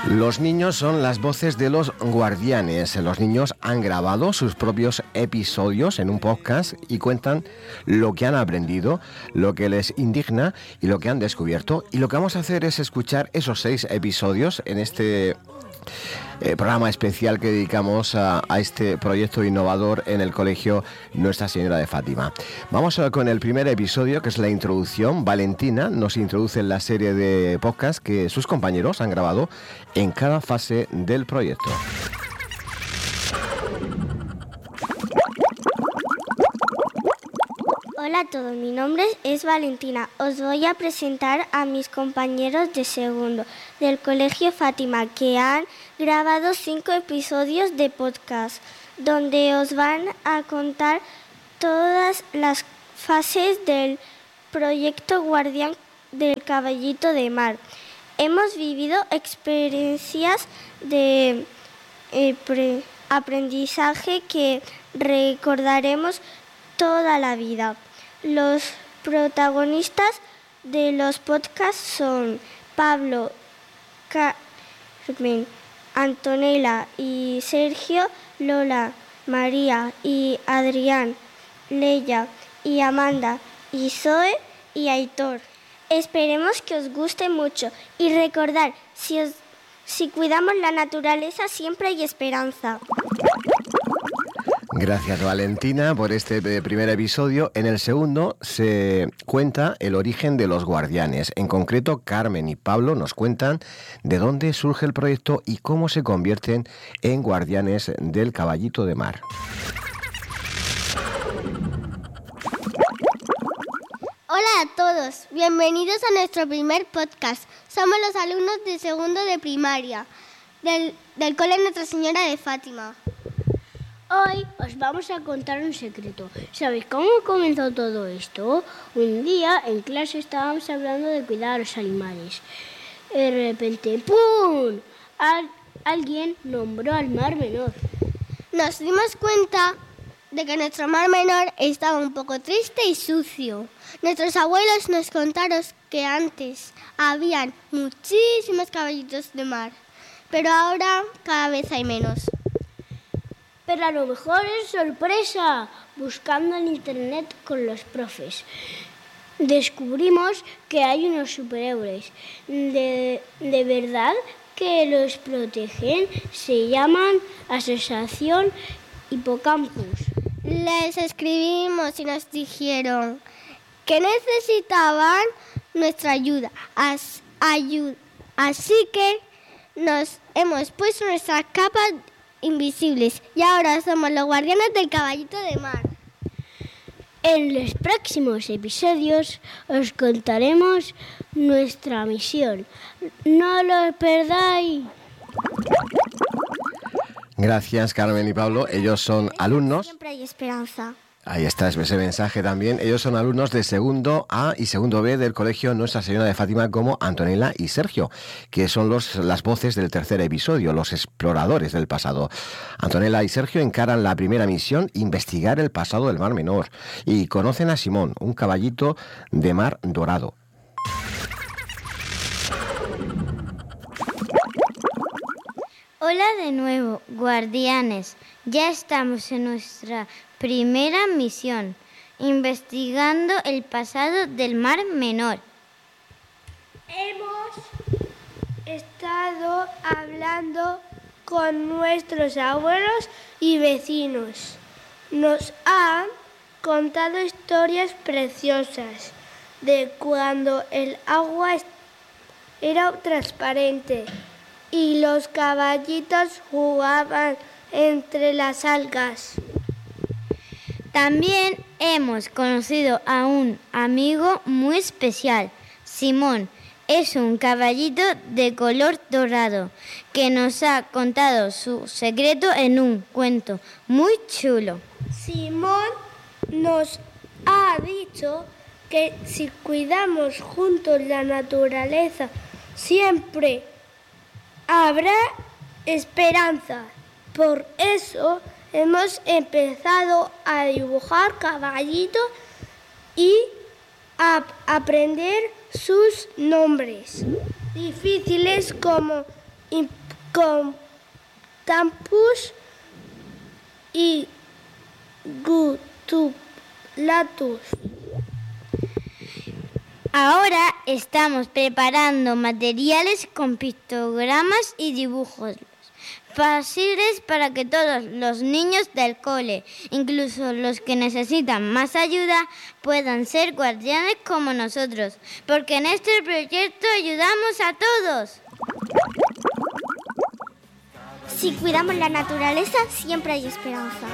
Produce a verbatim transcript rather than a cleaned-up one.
Los niños son las voces de los guardianes. Los niños han grabado sus propios episodios en un podcast y cuentan lo que han aprendido, lo que les indigna y lo que han descubierto. Y lo que vamos a hacer es escuchar esos seis episodios en este eh, programa especial que dedicamos a, a este proyecto innovador en el colegio Nuestra Señora de Fátima. Vamos a, con el primer episodio, que es la introducción. Valentina nos introduce en la serie de podcast que sus compañeros han grabado en cada fase del proyecto. Hola a todos, mi nombre es Valentina. Os voy a presentar a mis compañeros de segundo del Colegio Fátima, que han grabado cinco episodios de podcast, donde os van a contar todas las fases del proyecto Guardián del Caballito de Mar. Hemos vivido experiencias de eh, pre- aprendizaje que recordaremos toda la vida. Los protagonistas de los podcasts son Pablo, Carmen, Antonella y Sergio, Lola, María y Adrián, Leia y Amanda y Zoe y Aitor. Esperemos que os guste mucho y recordar, si, os, si cuidamos la naturaleza siempre hay esperanza. Gracias, Valentina, por este primer episodio. En el segundo se cuenta el origen de los guardianes. En concreto, Carmen y Pablo nos cuentan de dónde surge el proyecto y cómo se convierten en guardianes del Caballito de Mar. Hola a todos, bienvenidos a nuestro primer podcast. Somos los alumnos de segundo de primaria del, del Cole Nuestra Señora de Fátima. Hoy os vamos a contar un secreto. ¿Sabéis cómo comenzó todo esto? Un día en clase estábamos hablando de cuidar a los animales. De repente, ¡pum!, Al, alguien nombró al Mar Menor. Nos dimos cuenta de que nuestro Mar Menor estaba un poco triste y sucio. Nuestros abuelos nos contaron que antes habían muchísimos caballitos de mar, pero ahora cada vez hay menos. Pero a lo mejor es sorpresa. Buscando en internet con los profes, descubrimos que hay unos superhéroes. De, de verdad que los protegen. Se llaman Asociación Hipocampus. Les escribimos y nos dijeron que necesitaban nuestra ayuda. As, ayuda. Así que nos hemos puesto nuestras capas invisibles y ahora somos los guardianes del Caballito de Mar. En los próximos episodios os contaremos nuestra misión. ¡No lo perdáis! Gracias, Carmen y Pablo. Ellos son alumnos. Siempre hay esperanza. Ahí está ese mensaje también. Ellos son alumnos de segundo A y segundo B del colegio Nuestra Señora de Fátima, como Antonella y Sergio, que son los, las voces del tercer episodio, los exploradores del pasado. Antonella y Sergio encaran la primera misión, investigar el pasado del Mar Menor, y conocen a Simón, un caballito de mar dorado. Hola de nuevo, guardianes. Ya estamos en nuestra primera misión, investigando el pasado del Mar Menor. Hemos estado hablando con nuestros abuelos y vecinos. Nos han contado historias preciosas de cuando el agua era transparente y los caballitos jugaban entre las algas. También hemos conocido a un amigo muy especial, Simón. Es un caballito de color dorado que nos ha contado su secreto en un cuento muy chulo. Simón nos ha dicho que si cuidamos juntos la naturaleza, siempre habrá esperanza. Por eso hemos empezado a dibujar caballitos y a aprender sus nombres difíciles como Hippocampus y Gutulatus. Ahora estamos preparando materiales con pictogramas y dibujos fáciles para que todos los niños del cole, incluso los que necesitan más ayuda, puedan ser guardianes como nosotros, porque en este proyecto ayudamos a todos. Si cuidamos la naturaleza, siempre hay esperanza.